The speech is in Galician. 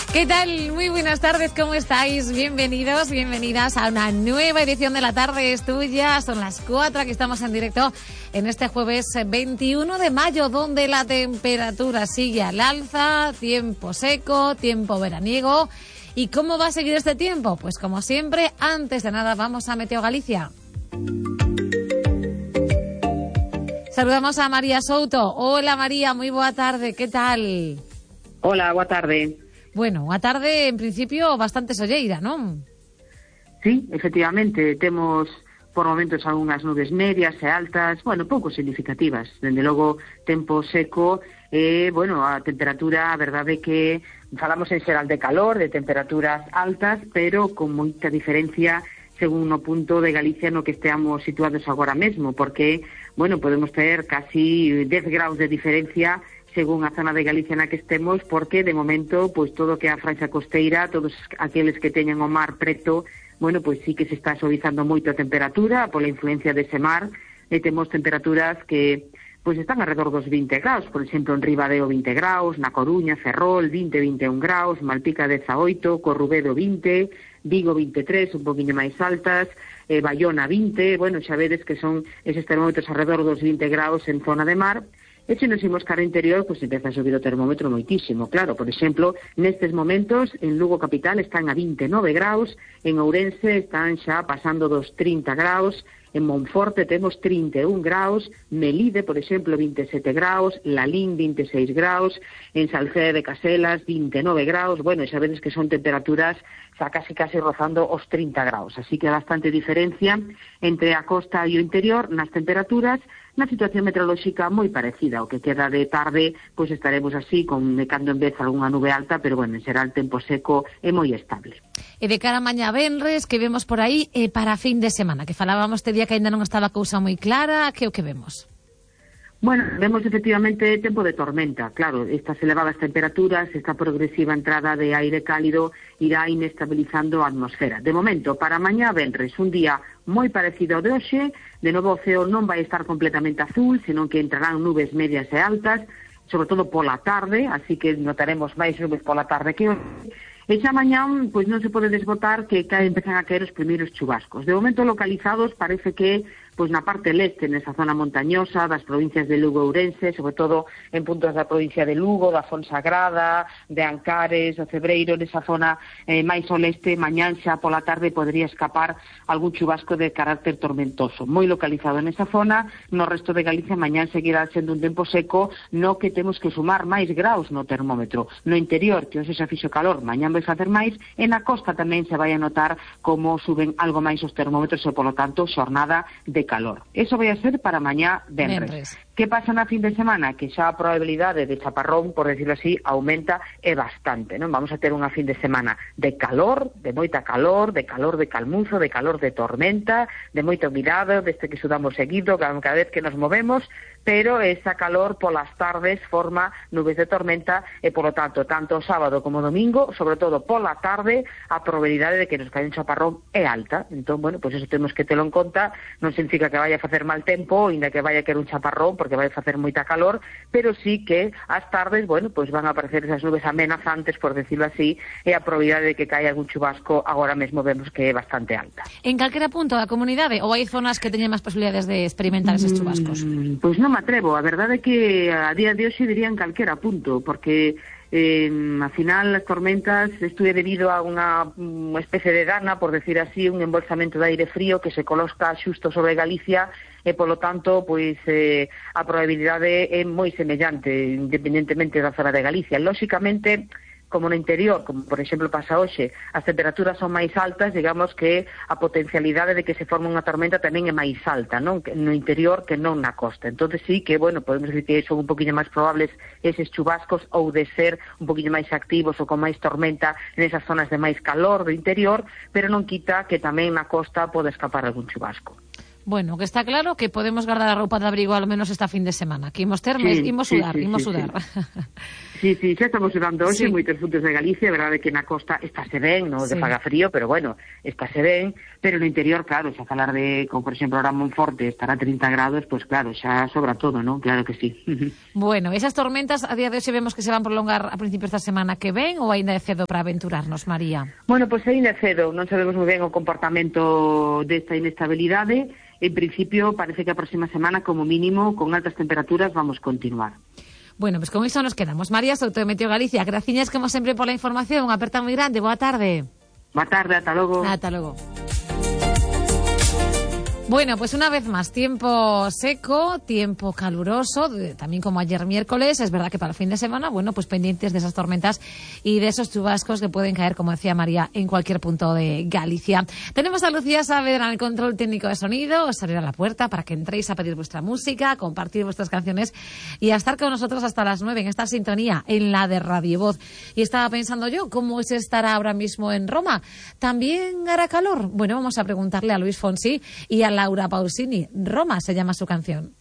¿Qué tal? Muy buenas tardes, ¿cómo estáis? Bienvenidos, bienvenidas a una nueva edición de La Tarde es Tuya. Son las 4, aquí estamos en directo en este jueves 21 de mayo, donde la temperatura sigue al alza, tiempo seco, tiempo veraniego. ¿Y cómo va a seguir este tiempo? Pues como siempre, antes de nada vamos a Meteo Galicia. Saludamos a María Souto. Hola María, muy boa tarde, ¿qué tal? Hola, boa tarde. Bueno, a tarde, en principio, bastante solleira, non? Sí, efectivamente, temos por momentos algunhas nubes medias e altas, bueno, pouco significativas. Dende logo, tempo seco e, bueno, a temperatura, a verdade que falamos en xeral de calor, de temperaturas altas, pero con moita diferencia según o punto de Galicia no que esteamos situados agora mesmo, porque, bueno, podemos ter casi 10 graus de diferencia según a zona de Galicia na que estemos, porque de momento, pois todo que a franxa costeira, todos aqueles que teñan o mar preto, bueno, pois sí que se está suavizando moito a temperatura pola influencia dese mar, e temos temperaturas que pois están alrededor dos 20 graus, por exemplo, en Ribadeo 20 graus, na Coruña, Ferrol 20-21 graus, Malpica 18, Corrubedo 20, Vigo 23, un poquinho máis altas, Baiona 20, bueno, xa vedes que son eses termómetros alrededor dos 20 graus en zona de mar. E se nos imos cara interior, pois empeza a subir o termómetro moitísimo. Claro, por exemplo, nestes momentos, en Lugo capital están a 29 graus, en Ourense están xa pasando dos 30 graus, en Monforte temos 31 graus, Melide, por exemplo, 27 graus, Lalín, 26 graus, en Salceda de Caselas, 29 graus, bueno, xa vedes que son temperaturas xa casi rozando os 30 graus, así que bastante diferencia entre a costa e o interior nas temperaturas. Na situación meteorolóxica moi parecida, o que queda de tarde, pois estaremos así, con de cando en vez algunha nube alta, pero bueno, será el tempo seco e moi estable. E de cara a mañá venres, que vemos por aí para fin de semana, que falábamos este día que ainda non estaba a cousa moi clara, que o que vemos? Bueno, vemos efectivamente tempo de tormenta, claro, estas elevadas temperaturas, esta progresiva entrada de aire cálido irá inestabilizando a atmosfera. De momento, para mañá venres, un día moi parecido ao de hoxe, de novo o ceo non vai estar completamente azul, senón que entrarán nubes medias e altas, sobre todo pola tarde, así que notaremos máis nubes pola tarde que hoxe. E xa mañán, pois non se pode desbotar que empezan a caer os primeiros chubascos. De momento localizados parece que pois na parte leste, nesa zona montañosa das provincias de Lugo e Ourense, sobre todo en puntos da provincia de Lugo, da Fonsagrada, de Ancares, do Cebreiro, nesa zona máis ao leste, mañán xa pola tarde podría escapar algún chubasco de carácter tormentoso. Moi localizado nesa zona, no resto de Galicia mañán seguirá sendo un tempo seco, no que temos que sumar máis graus no termómetro. No interior, que hoxe xa fixo calor, mañán vai facer máis, e na costa tamén se vai a notar como suben algo máis os termómetros e, polo tanto, xornada de calor. Eso vai a ser para mañá venres. Que pasa na fin de semana? Que xa a probabilidade de chaparrón, por decirlo así, aumenta e bastante, non? Vamos a ter unha fin de semana de calor, de moita calor, de calmuzo, de calor de tormenta, de moita humidade, deste que sudamos seguido cada vez que nos movemos, pero esa calor polas tardes forma nubes de tormenta e, polo tanto, tanto sábado como domingo, sobre todo pola tarde, a probabilidade de que nos caia un chaparrón é alta. Entón, bueno, pois eso temos que telo en conta, non significa que vaya a facer mal tempo, ainda que vaya a querer un chaparrón, porque vai a facer moita calor, pero sí que as tardes, bueno, pois van a aparecer esas nubes amenazantes, por decirlo así, e a probabilidade de que caia algún chubasco agora mesmo vemos que é bastante alta. En calquera punto da comunidade, ou hai zonas que teñen máis posibilidades de experimentar eses chubascos? Pois non me atrevo, a verdade é que a día de hoxe diría en calquera punto, porque al final as tormentas isto é debido a unha especie de dana, por decir así, un embolsamento de aire frío que se coloca xusto sobre Galicia e polo tanto pois a probabilidade é moi semellante independentemente da zona de Galicia. Lóxicamente, como no interior, como por exemplo pasa hoxe, as temperaturas son máis altas, digamos que a potencialidade de que se forme unha tormenta tamén é máis alta, non? No interior que non na costa. Entonces sí que, bueno, podemos decir que son un poquinho máis probables eses chubascos ou de ser un poquinho máis activos ou con máis tormenta nesas zonas de máis calor do interior, pero non quita que tamén na costa pode escapar algún chubasco. Bueno, que está claro que podemos guardar a roupa de abrigo ao menos esta fin de semana, que imos ter, imos sudar. Sí. Sí, xa estamos sudando hoxe moitos puntos de Galicia, a verdade que na costa estáse ben, non que faga frío, pero bueno, estáse ben, pero no interior, claro, xa falar de, como por exemplo, ahora Monforte estará a 30 grados, pues claro, xa sobra todo, non? Claro que sí. Bueno, esas tormentas a día de hoxe vemos que se van a prolongar a principios da semana que ven ou aínda é cedo para aventurarnos, María? Bueno, pues aínda é cedo, non sabemos moi ben o comportamento desta inestabilidade. En principio, parece que a próxima semana, como mínimo, con altas temperaturas, vamos continuar. Bueno, pues con iso nos quedamos. María Souto de Meteo Galicia, graciñas como sempre pola información, unha aperta moi grande, boa tarde. Boa tarde, ata logo. Ata logo. Bueno, pues una vez más, tiempo seco, tiempo caluroso, también como ayer miércoles. Es verdad que para el fin de semana, bueno, pues pendientes de esas tormentas y de esos chubascos que pueden caer, como decía María, en cualquier punto de Galicia. Tenemos a Lucía Saavedra en el control técnico de sonido. Os abrirá la puerta para que entréis a pedir vuestra música, a compartir vuestras canciones y a estar con nosotros hasta las 9 en esta sintonía, en la de Radio Voz. Y estaba pensando yo, ¿cómo es estar ahora mismo en Roma? ¿También hará calor? Bueno, vamos a preguntarle a Luis Fonsi y a Laura Pausini. Roma se llama su canción.